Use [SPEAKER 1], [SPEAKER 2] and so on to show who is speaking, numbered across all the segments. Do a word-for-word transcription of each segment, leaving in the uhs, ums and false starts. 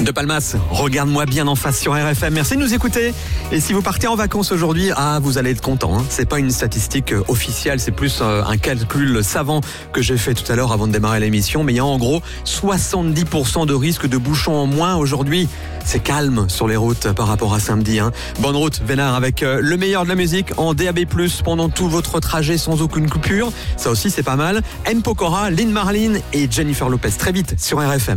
[SPEAKER 1] De Palmas, regarde-moi bien en face sur R F M. Merci de nous écouter. Et si vous partez en vacances aujourd'hui, ah, vous allez être content. Hein. C'est pas une statistique officielle, c'est plus euh, un calcul savant que j'ai fait tout à l'heure avant de démarrer l'émission. Mais il y a en gros soixante-dix pour cent de risque de bouchons en moins aujourd'hui. C'est calme sur les routes par rapport à samedi. Hein. Bonne route, Vénard, avec euh, le meilleur de la musique en D A B plus, pendant tout votre trajet sans aucune coupure. Ça aussi, c'est pas mal. M. Pokora, Lynn Marlin et Jennifer Lopez. Très vite sur R F M.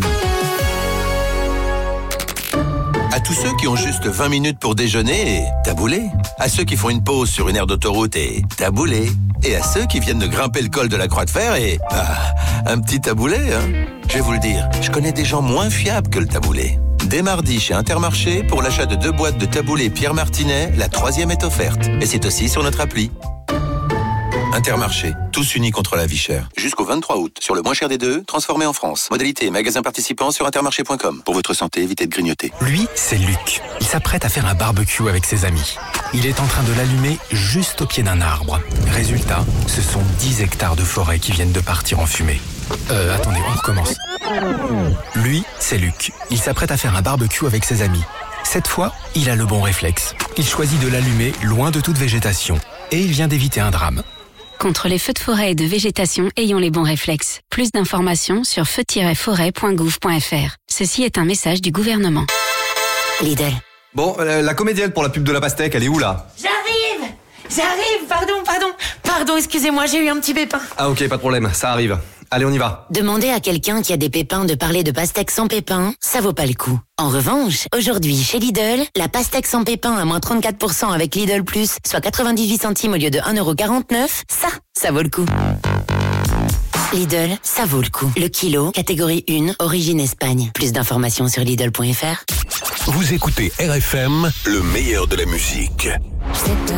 [SPEAKER 2] À tous ceux qui ont juste vingt minutes pour déjeuner et taboulé. À ceux qui font une pause sur une aire d'autoroute et taboulé. Et à ceux qui viennent de grimper le col de la Croix de Fer et... Bah, un petit taboulé, hein. Je vais vous le dire, je connais des gens moins fiables que le taboulé. Dès mardi chez Intermarché, pour l'achat de deux boîtes de taboulé Pierre Martinet, la troisième est offerte. Et c'est aussi sur notre appli. Intermarché, tous unis contre la vie chère. Jusqu'au vingt-trois août, sur le moins cher des deux, transformé en France. Modalité, magasin participant sur intermarché point com. Pour votre santé, évitez de grignoter.
[SPEAKER 3] Lui, c'est Luc. Il s'apprête à faire un barbecue avec ses amis. Il est en train de l'allumer juste au pied d'un arbre. Résultat, ce sont dix hectares de forêt qui viennent de partir en fumée. Euh, attendez, on recommence. Lui, c'est Luc. Il s'apprête à faire un barbecue avec ses amis. Cette fois, il a le bon réflexe. Il choisit de l'allumer loin de toute végétation. Et il vient d'éviter un drame.
[SPEAKER 4] Contre les feux de forêt et de végétation, ayons les bons réflexes. Plus d'informations sur feu tiret forêt point gouv point f r. Ceci est un message du gouvernement.
[SPEAKER 5] Lidl.
[SPEAKER 6] Bon, euh, la comédienne pour la pub de la pastèque, elle est où là ?
[SPEAKER 7] J'arrive J'arrive, pardon, pardon. Pardon, excusez-moi, j'ai eu un petit pépin.
[SPEAKER 6] Ah ok, pas de problème, ça arrive. Allez, on y va.
[SPEAKER 5] Demander à quelqu'un qui a des pépins de parler de pastèque sans pépins, ça vaut pas le coup. En revanche, aujourd'hui, chez Lidl, la pastèque sans pépins à moins trente-quatre pour cent avec Lidl Plus, soit quatre-vingt-dix-huit centimes au lieu de un euro quarante-neuf, ça, ça vaut le coup. Lidl, ça vaut le coup. Le kilo, catégorie un, origine Espagne. Plus d'informations sur Lidl point f r.
[SPEAKER 8] Vous écoutez R F M, le meilleur de la musique.